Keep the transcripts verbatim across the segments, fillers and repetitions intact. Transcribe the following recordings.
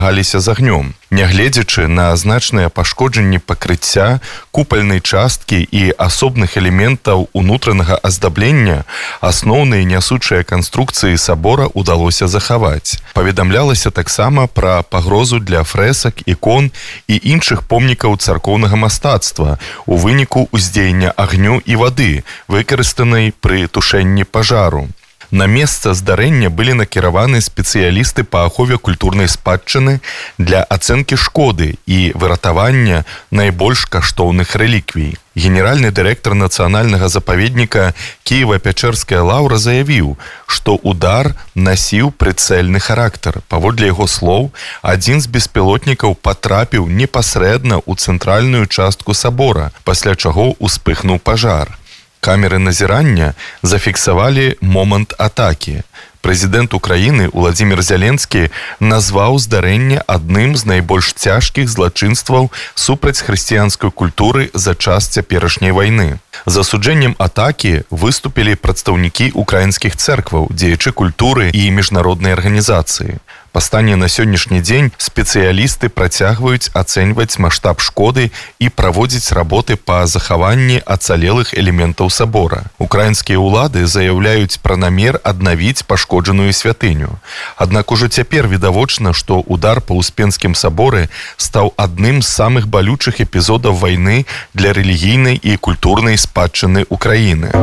змагаліся з агнём. Нягледзячы на значныя пашкоджанні пакрыцця, купальнай часткі і асобных элементаў унутранага аздаблення, асноўныя нясучыя канструкцыі сабора удалося захаваць. Паведамлялася таксама пра пагрозу для фрэсак, ікон і іншых помнікаў царкоўнага мастацтва у выніку ўздзеяння агню і вады, выкарыстанай пры тушэнні пажару. На месца здарэння былі накіраваны спецыялісты па ахове культурнай спадчыны для ацэнкі шкоды і выратавання найбольш каштоўных рэліквій. Генеральны дырэктар нацыянальнага запаведніка Кіева-Пячэрская лаўра заявіў, што удар насіў прыцэльны характар. Паводле яго слоў, адзін з беспілотнікаў патрапіў непасрэдна ў цэнтральную частку сабора, пасля чаго ўспыхнуў пажар. Камеры назірання зафіксавалі момант атакі. Прэзідэнт Украіны Уладзімір Зеленскі назваў здарэнне адным з найбольш цяжкіх злачынстваў супраць хрысціянскай культуры за час цяперашняй вайны. За асуджэннем атакі выступілі прадстаўнікі украінскіх цэркваў, дзеячы культуры і міжнароднай арганізацыі. Па стане на сённяшні дзень спецыялісты працягваюць ацэньваць маштаб шкоды і праводзіць работы па захаванні ацалелых элементаў сабора. Украінскія ўлады заяўляюць пра намер аднавіць пашкоджаную святыню. Аднак ужо цяпер відавочна, што удар па Успенскім саборы стаў адным з самых балючых эпізодаў вайны для рэлігійнай і культурнай спадчыны Украіны.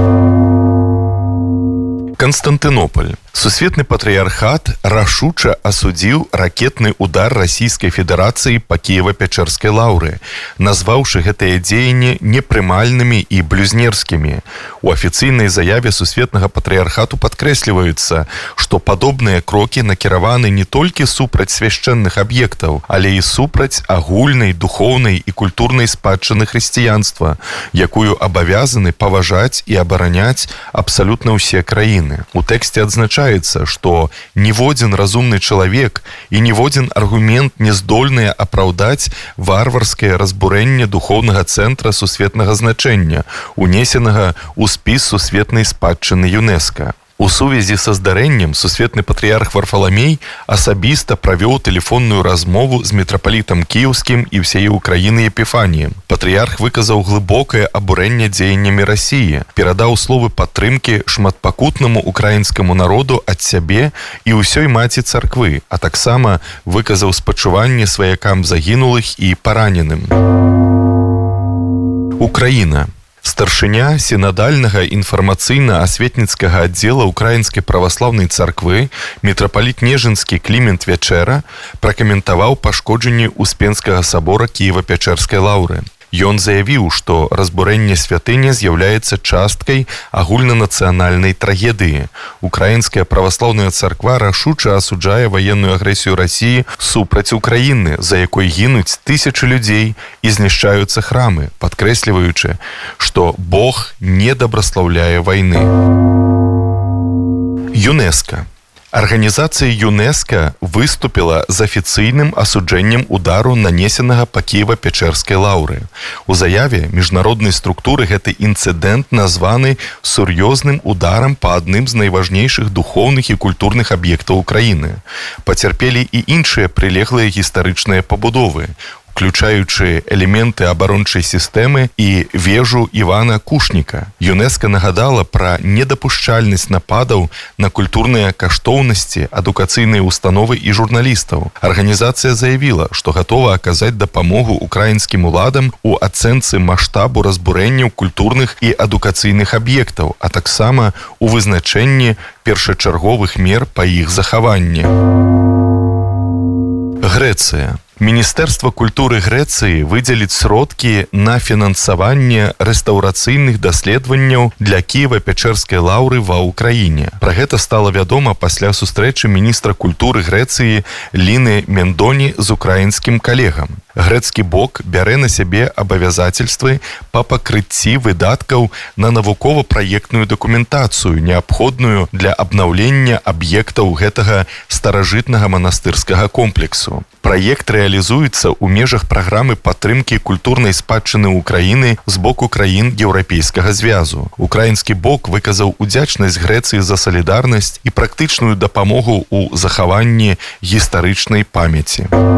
Константинополь. Сусветны патрыярхат рашуча асудзіў ракетны удар Расійскай Федэрацыі па Кіева-Пячэрскай лаўры, назваўшы гэтыя дзеянні непрымальнымі і блюзнерскімі. У афіцыйнай заяве сусветнага патрыярхату падкрэсліваюцца, што падобныя крокі накіраваны не толькі супраць свяшчэнных аб'ектаў, але і супраць агульнай, духоўнай і культурнай спадчыны хрысціянства, якую абавязаны паважаць і абараняць абсалютна ўсе краіны. У тэксце адзначаецца, што ніводзін разумны чалавек і ніводзін аргумент не здольныя апраўдаць варварскае разбурэнне духоўнага цэнтра сусветнага значэння, унесенага ў спіс сусветнай спадчыны ЮНЕСКО. У сувязі са здарэннем сусветны патрыярх Варфаламей асабіста правёў тэлефонную размову з мітрапалітам кіеўскім і ўсяе Украіны Епіфаніем. Патрыярх выказаў глыбокае абурэнне дзеяннямі Расіі, перадаў словы падтрымкі шматпакутнаму украінскаму народу ад сябе і ўсёй маці царквы, а таксама выказаў спачуванне сваякам загінулых і параненым. Украіна. Старшыня сінадальнага інфармацыйна-асветніцкага аддзела Украінскай праваслаўнай царквы мітрапаліт Нежынскі Клімент Вячэра пракаментаваў пашкоджанні Успенскага сабора Кіева-Пячэрскай лаўры. Ён заявіў, што разбурэнне святыні з'яўляецца часткай агульнанацыянальнай трагедыі. Украінская праваслаўная царква рашуча асуджае ваенную агрэсію Расіі супраць Украіны, за якой гінуць тысячы людзей і знішчаюцца храмы, падкрэсліваючы, што Бог не дабраслаўляе вайны. ЮНЕСКО. Арганізацыя ЮНЕСКО выступіла з афіцыйным асуджэннем удару, нанесенага па Кіева-Пячэрскай лаўры. У заяве міжнароднай структуры гэты інцыдэнт названы сур'ёзным ударам па адным з найважнейшых духоўных і культурных аб'ектаў Украіны. Пацярпелі і іншыя прылеглыя гістарычныя пабудовы, включаючы элементы абарончай сістэмы і вежу Івана Кушніка. ЮНЕСКО нагадала пра недапушчальнасць нападаў на культурныя каштоўнасці, адукацыйныя установы і журналістаў. Арганізацыя заявіла, што гатова аказаць дапамогу украінскім уладам у ацэнцы маштабу разбурэнняў культурных і адукацыйных аб'ектаў, а таксама у вызначэнні першачарговых мер па іх захаванні. Грэцыя. Міністэрства культуры Грэцыі выдзеліць сродкі на фінансаванне рэстаўрацыйных даследаванняў для Кіева-Пячэрскай лаўры ва Ўкраіне. Пра гэта стала вядома пасля сустрэчы міністра культуры Грэцыі Ліны Мендоні з украінскім калегам. Грэцкі бок бярэ на сябе абавязацельствы па пакрыцці выдаткаў на навукова-праектную дакументацыю, неабходную для абнаўлення аб'ектаў гэтага старажытнага манастырскага комплексу. Праект рэалізуецца ў межах праграмы падтрымкі культурнай спадчыны Украіны з боку краін Еўрапейскага звязу. Украінскі бок выказаў удзячнасць Грэцыі за салідарнасць і практычную дапамогу ў захаванні гістарычнай памяці.